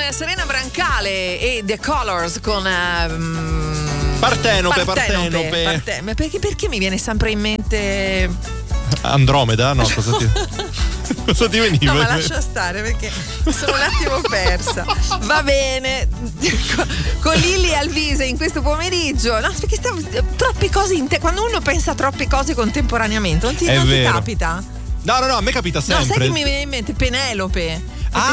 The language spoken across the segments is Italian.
Serena Brancale e The Colors con Partenope. Ma perché mi viene sempre in mente Andromeda? No, cosa ti veniva? No, ma lascia stare perché sono un attimo persa. Va bene. Con Lilli Alvise in questo pomeriggio. No, perché troppe cose quando uno pensa a troppe cose contemporaneamente, non ti capita? No, a me capita sempre. No, sai che mi viene in mente Penelope.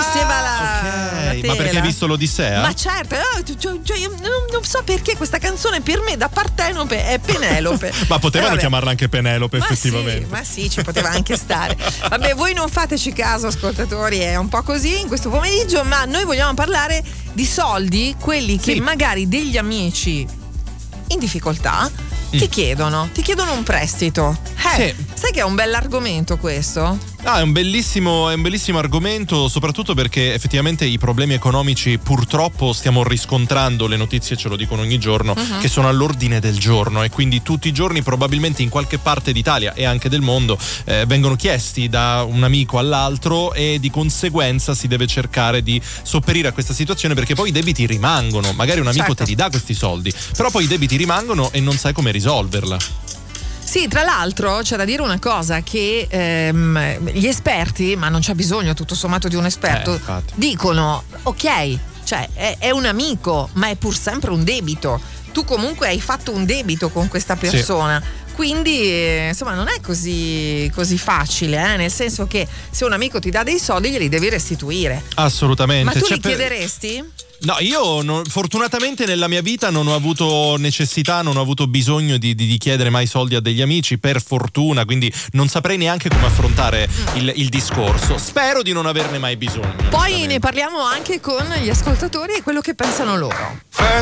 La tela. Ma perché hai visto l'Odissea? Ma certo, io non so perché questa canzone per me da Partenope è Penelope. Ma potevano chiamarla anche Penelope, effettivamente. Ma sì, ci poteva anche stare. Vabbè, voi non fateci caso, ascoltatori, è un po' così in questo pomeriggio, ma noi vogliamo parlare di soldi, quelli che magari degli amici in difficoltà ti chiedono un prestito. Sai che è un bell'argomento questo? È un bellissimo argomento, soprattutto perché effettivamente i problemi economici purtroppo stiamo riscontrando, le notizie ce lo dicono ogni giorno, che sono all'ordine del giorno, e quindi tutti i giorni probabilmente in qualche parte d'Italia e anche del mondo vengono chiesti da un amico all'altro, e di conseguenza si deve cercare di sopperire a questa situazione, perché poi i debiti rimangono. Magari un amico te li dà questi soldi, però poi i debiti rimangono e non sai come risolverla. Sì, tra l'altro c'è da dire una cosa, che gli esperti, ma non c'è bisogno tutto sommato di un esperto, dicono ok, cioè è un amico, ma è pur sempre un debito. Tu comunque hai fatto un debito con questa persona. Quindi insomma non è così facile, nel senso che se un amico ti dà dei soldi glieli devi restituire. Assolutamente. Ma tu li chiederesti? No, io fortunatamente nella mia vita non ho avuto necessità, non ho avuto bisogno di chiedere mai soldi a degli amici, per fortuna, quindi non saprei neanche come affrontare il discorso. Spero di non averne mai bisogno. Poi ne parliamo anche con gli ascoltatori e quello che pensano loro.